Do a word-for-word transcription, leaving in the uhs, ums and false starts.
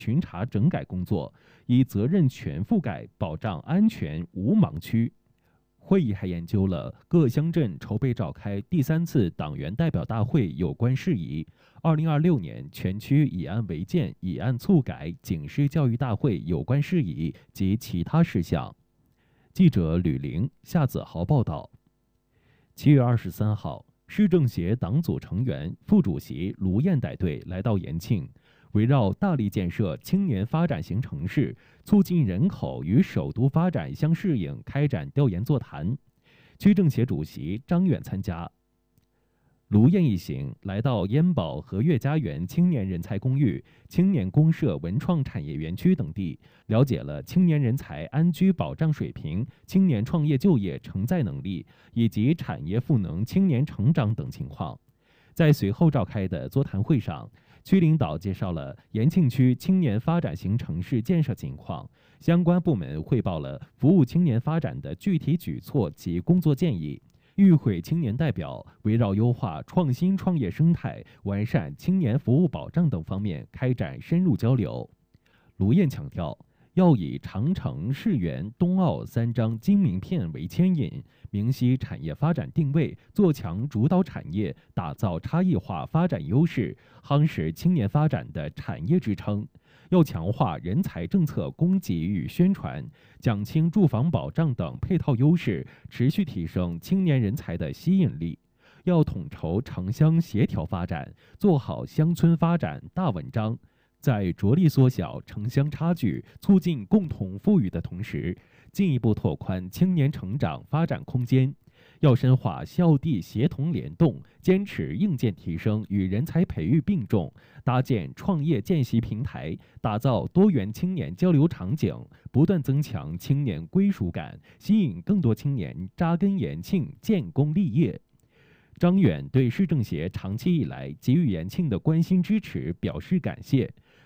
巡查整改工作，以责任全覆盖，保障安全无盲区。会议还研究了各乡镇筹备召开第三次党员代表大会有关事宜，二零二六年全区以案违建、以案促改警示教育大会有关事宜及其他事项。记者吕玲、夏子豪报道。七月二十三号，市政协党组成员、副主席卢燕带队来到延庆，围绕大力建设青年发展型城市，促进人口与首都发展相适应开展调研座谈。区政协主席张远参加。卢燕一行来到烟宝和悦家园青年人才公寓、青年公社文创产业园区等地，了解了青年人才安居保障水平、青年创业就业承载能力以及产业赋能青年成长等情况。在随后召开的座谈会上，区领导介绍了延庆区青年发展型城市建设情况，相关部门汇报了服务青年发展的具体举措及工作建议。与会青年代表围绕优化创新创业生态、完善青年服务保障等方面开展深入交流。卢燕强调，要以长城、世园、冬奥三张金名片为牵引，明晰产业发展定位，做强主导产业，打造差异化发展优势，夯实青年发展的产业支撑。要强化人才政策供给与宣传，讲清住房保障等配套优势，持续提升青年人才的吸引力。要统筹城乡协调发展，做好乡村发展大文章。在着力缩小城乡差距、促进共同富裕的同时，进一步拓宽青年成长发展空间。要深化校地协同联动，坚持硬件提升与人才培育并重，搭建创业见习平台，打造多元青年交流场景，不断增强青年归属感，吸引更多青年扎根延庆、建功立业。张远对市政协长期以来给予延庆的关心支持表示感谢，